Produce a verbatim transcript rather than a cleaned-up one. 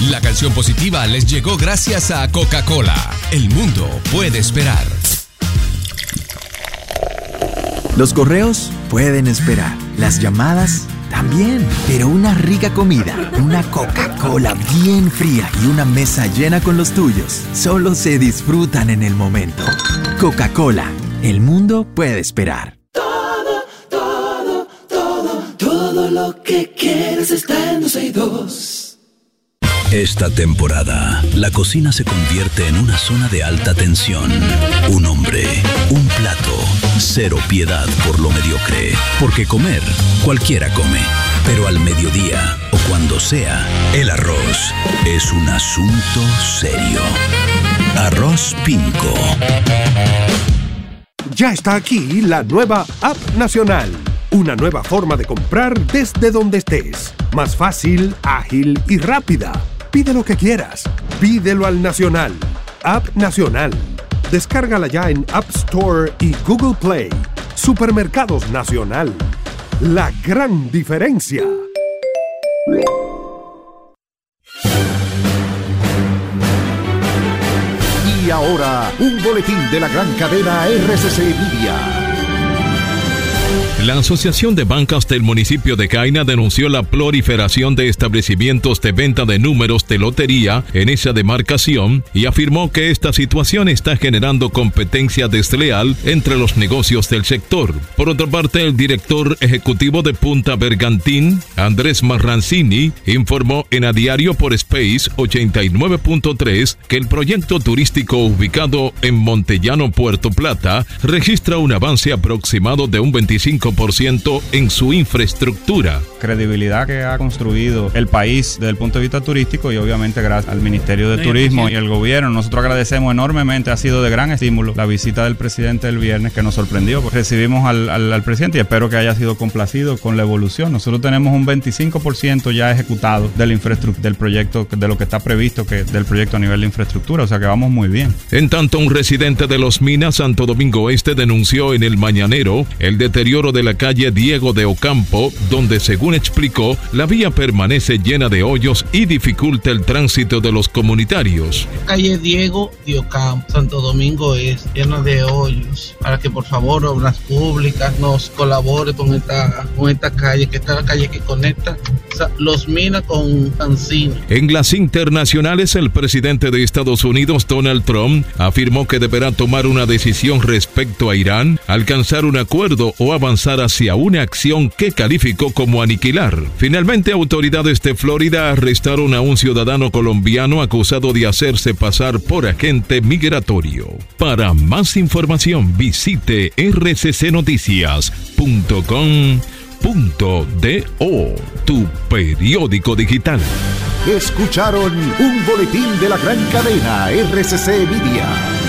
La canción positiva les llegó gracias a Coca-Cola. El mundo puede esperar. Los correos pueden esperar. Las llamadas también. Pero una rica comida, una Coca-Cola bien fría y una mesa llena con los tuyos solo se disfrutan en el momento. Coca-Cola. El mundo puede esperar. Todo, todo, todo, todo lo que quieres está en dos y dos. Esta temporada, la cocina se convierte en una zona de alta tensión. Un hombre, un plato, cero piedad por lo mediocre. Porque comer, cualquiera come. Pero al mediodía, o cuando sea, el arroz es un asunto serio. Arroz Pinco. Ya está aquí la nueva App Nacional. Una nueva forma de comprar desde donde estés. Más fácil, ágil y rápida. Pide lo que quieras. Pídelo al Nacional. App Nacional. Descárgala ya en App Store y Google Play. Supermercados Nacional. La gran diferencia. Y ahora, un boletín de la gran cadena R C C Media. La Asociación de Bancas del municipio de Caina denunció la proliferación de establecimientos de venta de números de lotería en esa demarcación y afirmó que esta situación está generando competencia desleal entre los negocios del sector. Por otra parte, el director ejecutivo de Punta Bergantín, Andrés Marrancini, informó en A Diario por Space ochenta y nueve punto tres que el proyecto turístico ubicado en Montellano, Puerto Plata, registra un avance aproximado de un veinticinco por ciento en su infraestructura. Credibilidad que ha construido el país desde el punto de vista turístico y obviamente gracias al Ministerio de Turismo y al gobierno. Nosotros agradecemos enormemente, ha sido de gran estímulo la visita del presidente el viernes que nos sorprendió. Recibimos al, al, al presidente y espero que haya sido complacido con la evolución. Nosotros tenemos un veinticinco por ciento ya ejecutado de la infraestructura, del proyecto, de lo que está previsto que del proyecto a nivel de infraestructura, o sea que vamos muy bien. En tanto, un residente de Los Minas, Santo Domingo Este, denunció en El Mañanero el deterioro de la calle Diego de Ocampo, donde según explicó, la vía permanece llena de hoyos y dificulta el tránsito de los comunitarios. Calle Diego de Ocampo, Santo Domingo es llena de hoyos, para que por favor Obras Públicas nos colabore con esta, con esta calle, que esta es la calle que conecta Los Minas con Cancino. En las internacionales, el presidente de Estados Unidos, Donald Trump, afirmó que deberá tomar una decisión respecto a Irán, alcanzar un acuerdo o avanzar hacia una acción que calificó como aniquilar. Finalmente, autoridades de Florida arrestaron a un ciudadano colombiano acusado de hacerse pasar por agente migratorio. Para más información, visite r c c noticias punto com punto do, tu periódico digital. Escucharon un boletín de la gran cadena R C C Media.